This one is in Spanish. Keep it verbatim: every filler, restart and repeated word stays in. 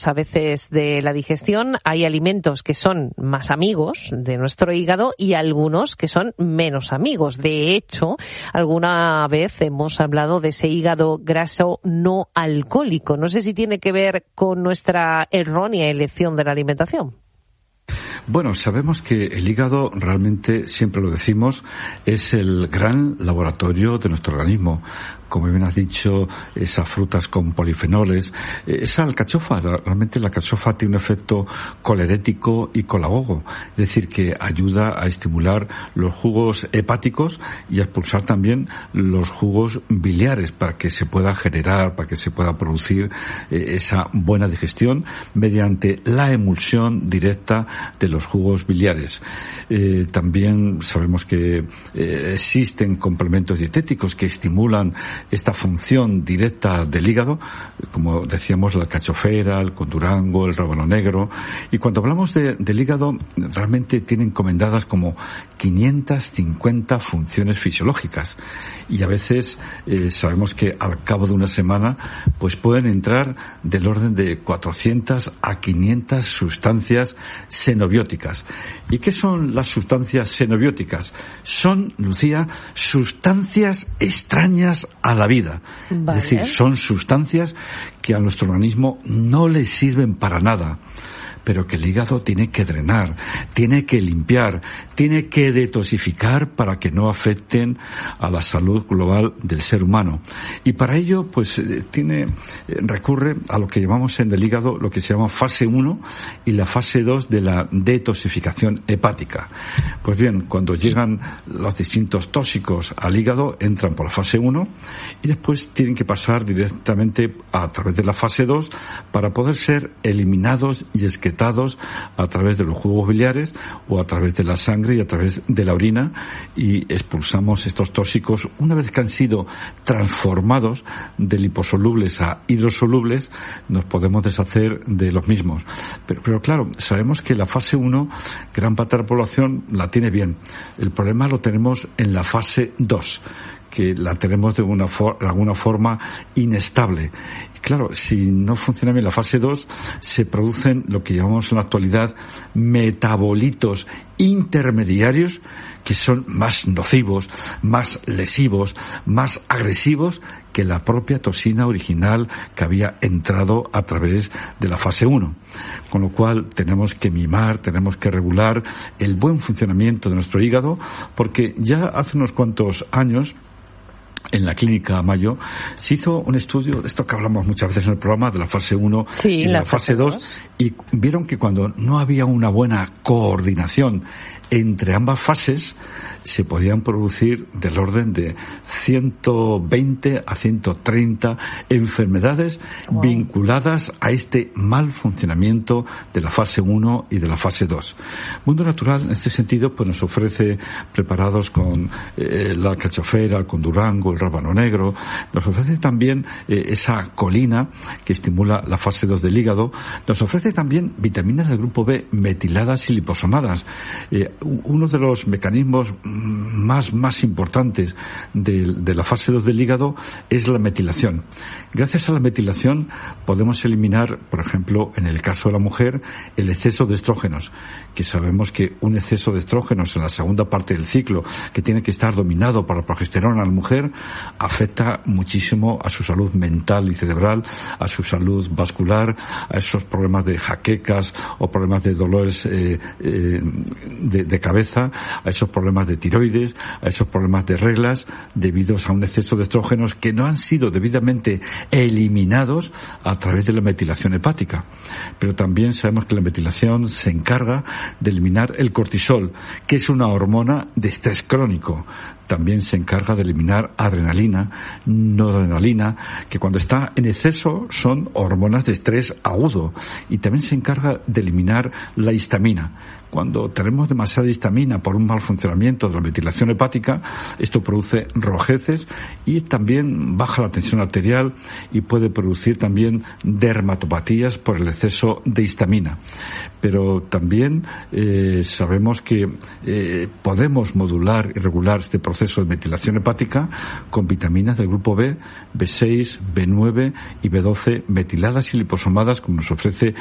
a veces de la digestión. Hay alimentos que son más amigos de nuestro hígado y algunos que son menos amigos. De hecho, alguna vez hemos hablado de ese hígado graso no alcohólico. No sé si tiene que ver con nuestra errónea elección de la alimentación. Bueno, sabemos que el hígado realmente, siempre lo decimos, es el gran laboratorio de nuestro organismo. Como bien has dicho, esas frutas con polifenoles, esa alcachofa, realmente la alcachofa tiene un efecto colerético y colagogo, es decir, que ayuda a estimular los jugos hepáticos y a expulsar también los jugos biliares para que se pueda generar, para que se pueda producir eh, esa buena digestión mediante la emulsión directa de los jugos biliares. Eh, también sabemos que eh, existen complementos dietéticos que estimulan esta función directa del hígado, como decíamos, la alcachofera, el condurango, el rábano negro. Y cuando hablamos de, del hígado, realmente tiene encomendadas como quinientas cincuenta funciones fisiológicas. Y a veces eh, sabemos que al cabo de una semana pues pueden entrar del orden de cuatrocientas a quinientas sustancias xenobióticas. ¿Y qué son las sustancias xenobióticas? Son, Lucía, sustancias extrañas a la vida. Vale. Es decir, son sustancias que a nuestro organismo no le sirven para nada, pero que el hígado tiene que drenar, tiene que limpiar, tiene que detoxificar para que no afecten a la salud global del ser humano. Y para ello, pues, tiene, recurre a lo que llamamos en el hígado, lo que se llama fase uno y la fase dos de la detoxificación hepática. Pues bien, cuando llegan los distintos tóxicos al hígado, entran por la fase uno y después tienen que pasar directamente a través de la fase dos para poder ser eliminados y excretados a través de los jugos biliares o a través de la sangre y a través de la orina, y expulsamos estos tóxicos. Una vez que han sido transformados de liposolubles a hidrosolubles, nos podemos deshacer de los mismos. Pero, pero claro, sabemos que la fase uno, gran parte de la población la tiene bien. El problema lo tenemos en la fase dos, que la tenemos de, una for- de alguna forma inestable. Claro, si no funciona bien la fase dos, se producen lo que llamamos en la actualidad metabolitos intermediarios, que son más nocivos, más lesivos, más agresivos que la propia toxina original que había entrado a través de la fase uno. Con lo cual tenemos que mimar, tenemos que regular el buen funcionamiento de nuestro hígado, porque ya hace unos cuantos años, en la Clínica Mayo, se hizo un estudio de esto que hablamos muchas veces en el programa, de la fase uno sí, y la, la fase dos, y vieron que cuando no había una buena coordinación entre ambas fases, se podían producir del orden de ciento veinte a ciento treinta enfermedades wow. vinculadas a este mal funcionamiento de la fase uno y de la fase dos. Mundo Natural, en este sentido, pues nos ofrece, preparados con eh, la alcachofera, el condurango, el rábano negro, nos ofrece también eh, esa colina que estimula la fase dos del hígado, nos ofrece también vitaminas del grupo B metiladas y liposomadas. Eh, uno de los mecanismos más, más importantes de, de la fase dos del hígado es la metilación. Gracias a la metilación podemos eliminar, por ejemplo, en el caso de la mujer, el exceso de estrógenos, que sabemos que un exceso de estrógenos en la segunda parte del ciclo, que tiene que estar dominado por la progesterona en la mujer, afecta muchísimo a su salud mental y cerebral, a su salud vascular, a esos problemas de jaquecas o problemas de dolores eh, eh, de, de cabeza, a esos problemas de tiroides, a esos problemas de reglas debidos a un exceso de estrógenos que no han sido debidamente eliminados a través de la metilación hepática. Pero también sabemos que la metilación se encarga de eliminar el cortisol, que es una hormona de estrés crónico. También se encarga de eliminar adrenalina, noradrenalina, que cuando está en exceso son hormonas de estrés agudo. Y también también se encarga de eliminar la histamina. Cuando tenemos demasiada histamina por un mal funcionamiento de la ventilación hepática, esto produce rojeces y también baja la tensión arterial y puede producir también dermatopatías por el exceso de histamina. Pero también eh, sabemos que eh, podemos modular y regular este proceso de ventilación hepática con vitaminas del grupo B, B seis, B nueve y B doce metiladas y liposomadas, como nos ofrece